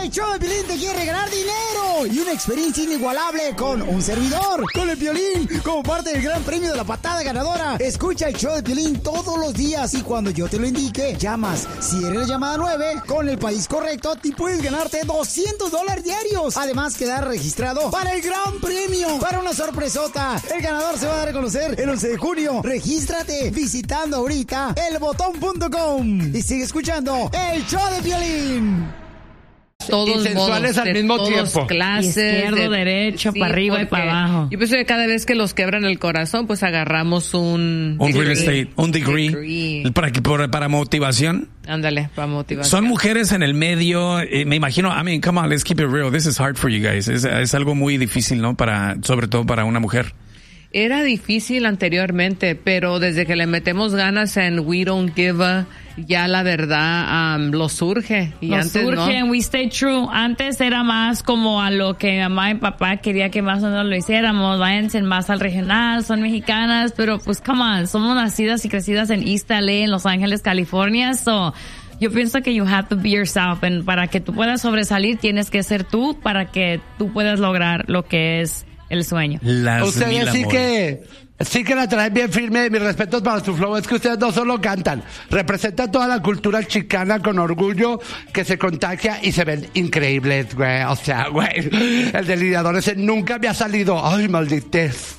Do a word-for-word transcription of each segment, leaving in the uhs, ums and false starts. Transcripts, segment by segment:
El show de Piolín te quiere ganar dinero y una experiencia inigualable con un servidor, con el Piolín, como parte del gran premio de la patada ganadora. Escucha el show de Piolín todos los días y cuando yo te lo indique, llamas. Si eres la llamada nueve, con el país correcto, te puedes ganarte doscientos dólares diarios. Además, quedar registrado para el gran premio, para una sorpresota. El ganador se va a dar a conocer el once de junio. Regístrate visitando ahorita el botón punto com y sigue escuchando el show de Piolín. Todos y sensuales modos, al mismo todos tiempo. Clases, izquierdo, de, derecho, sí, para arriba y para abajo. Yo pienso que cada vez que los quebran el corazón, pues agarramos un... Un real estate, un degree. degree. Para, para, para motivación. Ándale, para motivación. Son mujeres en el medio, eh, me imagino, I mean, come on, let's keep it real. This is hard for you guys. Es, es algo muy difícil, ¿no? Para, sobre todo para una mujer. Era difícil anteriormente, pero desde que le metemos ganas en We Don't Give a, ya la verdad um, lo surge. Y Nos antes surge, no. we stay true. Antes era más como a lo que mamá y papá quería que más o menos lo hiciéramos. Váyanse más al regional, son mexicanas, pero pues come on, somos nacidas y crecidas en East L A, en Los Ángeles, California, so... Yo pienso que you have to be yourself, and para que tú puedas sobresalir tienes que ser tú para que tú puedas lograr lo que es el sueño. Las Ustedes sí que, sí que la traen bien firme. Mis respetos para su flow. Es que ustedes no solo cantan, representan toda la cultura chicana con orgullo que se contagia y se ven increíbles, güey. O sea, güey, el delineador ese nunca me ha salido. Ay, malditez.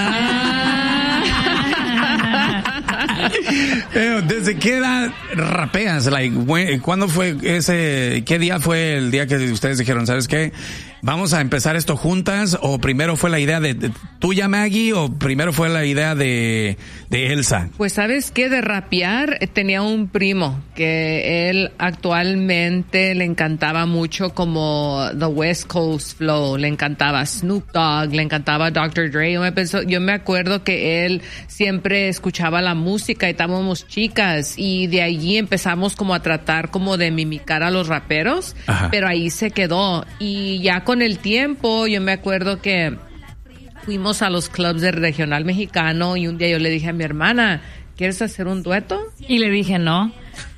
Pero, ¿desde qué edad rapeas? Like, ¿cuándo fue ese, qué día fue el día que ustedes dijeron, ¿sabes qué? ¿Vamos a empezar esto juntas? ¿O primero fue la idea de, de tuya, Maggie? ¿O primero fue la idea de, de Elsa? Pues, ¿sabes qué? De rapear, eh, tenía un primo que él actualmente le encantaba mucho como The West Coast Flow, le encantaba Snoop Dogg, le encantaba doctor Dre. Yo me, pensó, yo me acuerdo que él siempre escuchaba la música y estábamos chicas y de allí empezamos como a tratar como de mimicar a los raperos. Ajá. Pero ahí se quedó y ya con el tiempo yo me acuerdo que fuimos a los clubs del regional mexicano y un día yo le dije a mi hermana, ¿quieres hacer un dueto? Y le dije no.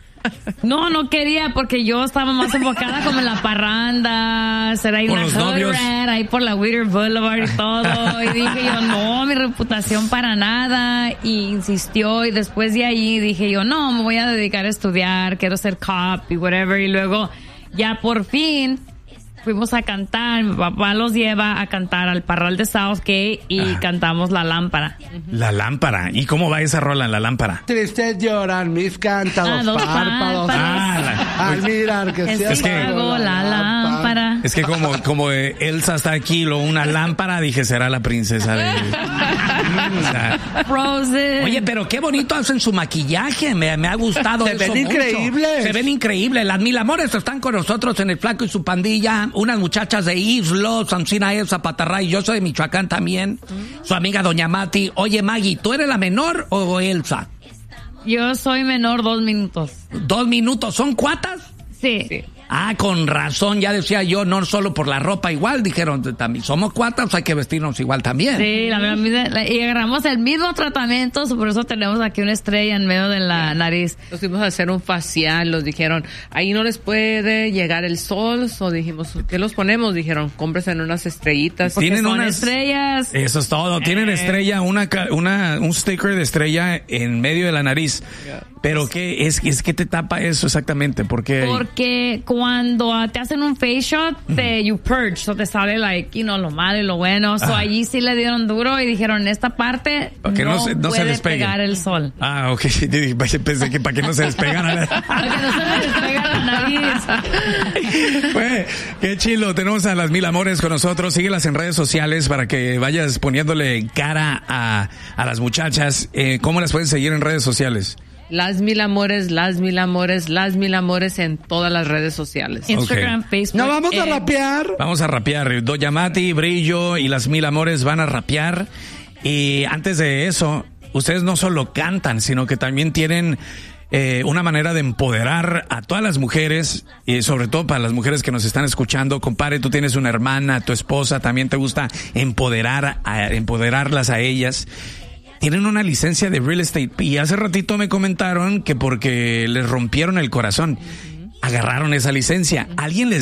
No, no quería porque yo estaba más enfocada como en la parranda, ser ahí una hood rat, ahí por la Whittier Boulevard y todo. Y dije yo, no, mi reputación para nada. Y insistió y después de ahí dije yo, no, me voy a dedicar a estudiar, quiero ser cop y whatever. Y luego ya por fin... fuimos a cantar, mi papá los lleva a cantar al Parral de Southgate y Ajá. cantamos La Lámpara. La Lámpara. ¿Y cómo va esa rola, La Lámpara? Tristes lloran mis cántaros, ah, párpados. Ah, la, al mirar que se es que la, la lámpara. Es que como, como Elsa está aquí, lo, una lámpara, dije, será la princesa de... o sea, Frozen. Oye, pero qué bonito hacen su maquillaje, me, me ha gustado se eso ven mucho. increíbles. Se ven increíbles. Las Mil Amores están con nosotros en El Flaco y su pandilla. Unas muchachas de Islo, Sancina Elsa Patarray, yo soy de Michoacán también. Mm. Su amiga Doña Mati. Oye, Maggie, ¿tú eres la menor o Elsa? Yo soy menor dos minutos. ¿Dos minutos? ¿Son cuatas? Sí. sí. Ah, con razón, ya decía yo, no solo por la ropa igual, dijeron, también somos cuatas, hay que vestirnos igual también. Sí, la, la, la, y agarramos el mismo tratamiento, por eso tenemos aquí una estrella en medio de la nariz. Nos fuimos a hacer un facial, nos dijeron, ahí no les puede llegar el sol, o dijimos, ¿qué los ponemos? Dijeron, cómprese en unas estrellitas. Tienen son unas estrellas. Eso es todo, tienen eh. estrella, una, una, un sticker de estrella en medio de la nariz. Yeah. Pero ¿qué es, es que te tapa eso exactamente? Porque Porque cuando te hacen un face shot, te uh-huh. you purge, so te sale like, you know, lo malo y lo bueno. So allí sí le dieron duro y dijeron, esta parte okay, no, no, se, no puede se despegue. pegar el sol. Ah, ok. Pensé que para que no se despegara. Para que no se le despegara la nariz. Pues, qué chilo. Tenemos a Las Mil Amores con nosotros. Síguelas en redes sociales para que vayas poniéndole cara a, a las muchachas. Eh, ¿Cómo las pueden seguir en redes sociales? Las Mil Amores, Las Mil Amores, Las Mil Amores en todas las redes sociales. Instagram, okay. Facebook. No, vamos eh, a rapear. Vamos a rapear. Doña Mati, Brillo y Las Mil Amores van a rapear. Y antes de eso, ustedes no solo cantan, sino que también tienen eh, una manera de empoderar a todas las mujeres, y sobre todo para las mujeres que nos están escuchando. Compadre, tú tienes una hermana, tu esposa, también te gusta empoderar a, empoderarlas a ellas. Tienen una licencia de real estate y hace ratito me comentaron que porque les rompieron el corazón, agarraron esa licencia. ¿Alguien les